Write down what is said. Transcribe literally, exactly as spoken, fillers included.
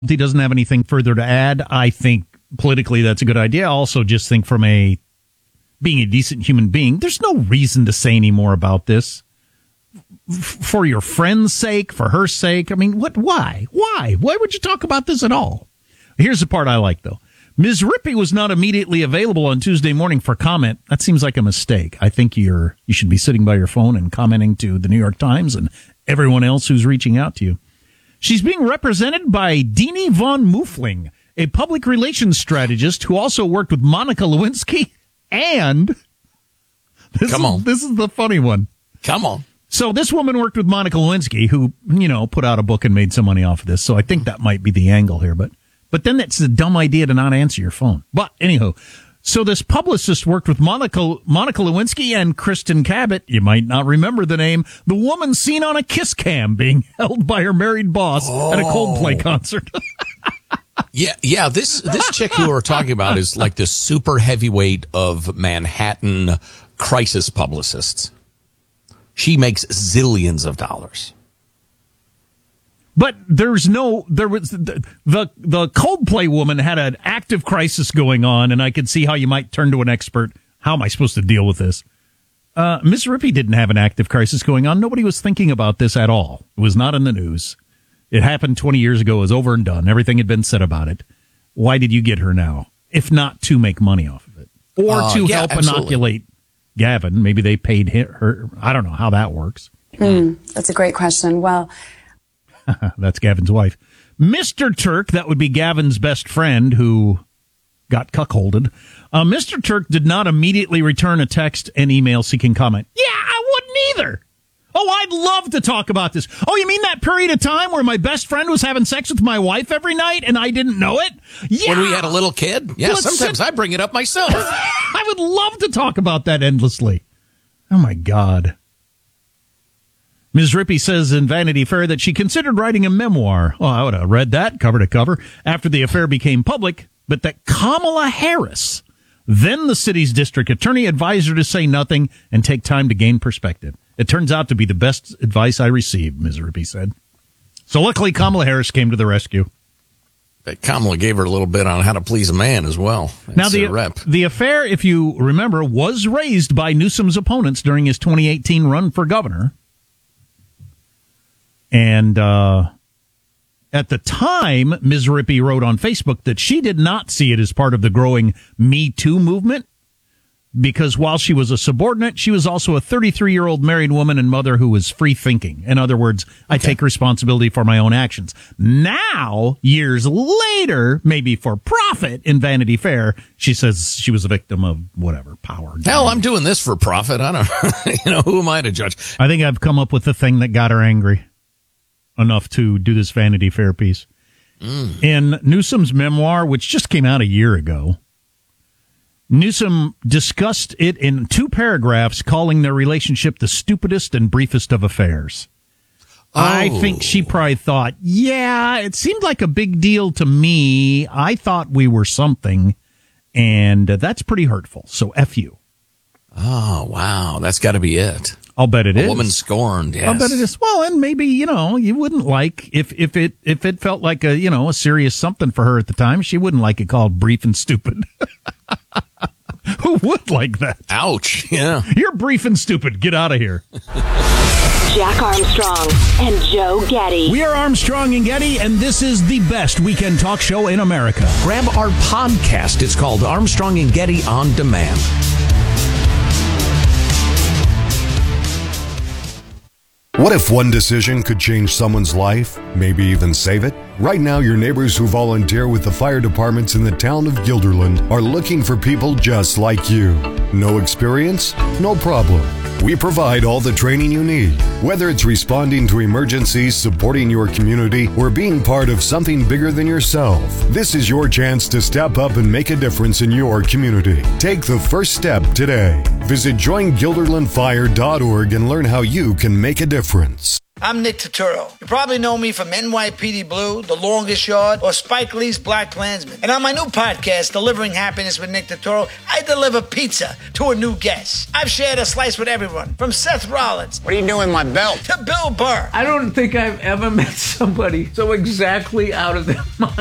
He doesn't have anything further to add. I think politically that's a good idea. I also just think from a being a decent human being, there's no reason to say any more about this. F- for your friend's sake, for her sake. I mean, what? Why? Why? Why would you talk about this at all? Here's the part I like, though. Miz Rippey was not immediately available on Tuesday morning for comment. That seems like a mistake. I think you're you should be sitting by your phone and commenting to the New York Times and everyone else who's reaching out to you. She's being represented by Deanie von Muffling, a public relations strategist who also worked with Monica Lewinsky. And this Come is, on. this is the funny one. Come on. So this woman worked with Monica Lewinsky, who, you know, put out a book and made some money off of this. So I think that might be the angle here. But but then it's a dumb idea to not answer your phone. But anywho, so this publicist worked with Monica, Monica Lewinsky and Kristen Cabot. You might not remember the name. The woman seen on a kiss cam being held by her married boss oh. at a Coldplay concert. Yeah, yeah. This this chick who we're talking about is like the super heavyweight of Manhattan crisis publicists. She makes zillions of dollars. But there's no, there was, the, the, the Coldplay woman had an active crisis going on, and I could see how you might turn to an expert. How am I supposed to deal with this? Uh, Miz Rippey didn't have an active crisis going on. Nobody was thinking about this at all. It was not in the news. It happened twenty years ago. It was over and done. Everything had been said about it. Why did you get her now? If not to make money off of it. Or uh, to yeah, help absolutely. inoculate Gavin. Maybe they paid her. I don't know how that works. Mm, that's a great question. Well, that's Gavin's wife. Mister Turk, that would be Gavin's best friend who got cuckolded. Uh, Mister Turk did not immediately return a text and email seeking comment. Yeah, I wouldn't either. Oh, I'd love to talk about this. Oh, you mean that period of time where my best friend was having sex with my wife every night and I didn't know it? Yeah. When we had a little kid? Yeah, Let's sometimes sit- I bring it up myself. I would love to talk about that endlessly. Oh, my God. Miz Rippey says in Vanity Fair that she considered writing a memoir. Well, I would have read that cover to cover after the affair became public, but that Kamala Harris, then the city's district attorney, advised her to say nothing and take time to gain perspective. It turns out to be the best advice I received, Miz Rippey said. So luckily, Kamala Harris came to the rescue. But Kamala gave her a little bit on how to please a man as well. That's now, the, rep. the affair, if you remember, was raised by Newsom's opponents during his twenty eighteen run for governor. And uh, at the time, Miz Rippey wrote on Facebook that she did not see it as part of the growing Me Too movement, because while she was a subordinate, she was also a thirty-three-year-old married woman and mother who was free-thinking. In other words, I okay. take responsibility for my own actions. Now, years later, maybe for profit in Vanity Fair, she says she was a victim of whatever, power. Hell, I'm doing this for profit. I don't you know, who am I to judge? I think I've come up with the thing that got her angry enough to do this Vanity Fair piece. Mm. In Newsom's memoir, which just came out a year ago, Newsom discussed it in two paragraphs, calling their relationship the stupidest and briefest of affairs. Oh. I think she probably thought, yeah, it seemed like a big deal to me. I thought we were something, and uh, that's pretty hurtful. So F you. Oh, wow. That's got to be it. I'll bet it a is. A woman scorned, yes. I'll bet it is. Well, and maybe, you know, you wouldn't like, if, if it if it felt like a, you know, a serious something for her at the time, she wouldn't like it called brief and stupid. Who would like that? Ouch, yeah. You're brief and stupid. Get out of here. Jack Armstrong and Joe Getty. We are Armstrong and Getty, and this is the best weekend talk show in America. Grab our podcast. It's called Armstrong and Getty On Demand. What if one decision could change someone's life, maybe even save it? Right now, your neighbors who volunteer with the fire departments in the town of Guilderland are looking for people just like you. No experience? No problem. We provide all the training you need. Whether it's responding to emergencies, supporting your community, or being part of something bigger than yourself, this is your chance to step up and make a difference in your community. Take the first step today. Visit join guilderland fire dot org and learn how you can make a difference. I'm Nick Turturro. You probably know me from N Y P D Blue, The Longest Yard, or Spike Lee's Black Klansman. And on my new podcast, Delivering Happiness with Nick Turturro, I deliver pizza to a new guest. I've shared a slice with everyone, from Seth Rollins. What are you doing with my belt? To Bill Burr. I don't think I've ever met somebody so exactly out of their mind.